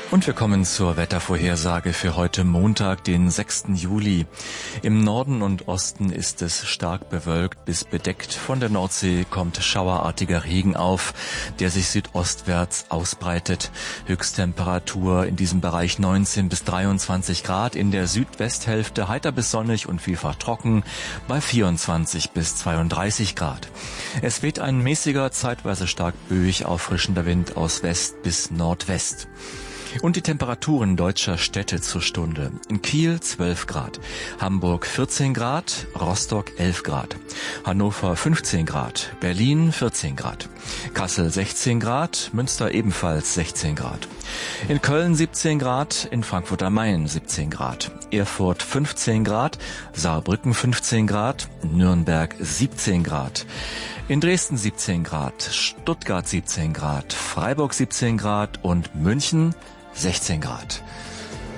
Und wir kommen zur Wettervorhersage für heute Montag, den 6. Juli. Im Norden und Osten ist es stark bewölkt bis bedeckt. Von der Nordsee kommt schauerartiger Regen auf, der sich südostwärts ausbreitet. Höchsttemperatur in diesem Bereich 19 bis 23 Grad. In der Südwesthälfte heiter bis sonnig und vielfach trocken bei 24 bis 32 Grad. Es weht ein mäßiger, zeitweise stark böig auffrischender Wind aus West bis Nordwest. Und die Temperaturen deutscher Städte zur Stunde. In Kiel 12 Grad, Hamburg 14 Grad, Rostock 11 Grad, Hannover 15 Grad, Berlin 14 Grad, Kassel 16 Grad, Münster ebenfalls 16 Grad. In Köln 17 Grad, in Frankfurt am Main 17 Grad, Erfurt 15 Grad, Saarbrücken 15 Grad, Nürnberg 17 Grad. In Dresden 17 Grad, Stuttgart 17 Grad, Freiburg 17 Grad und München 16 Grad.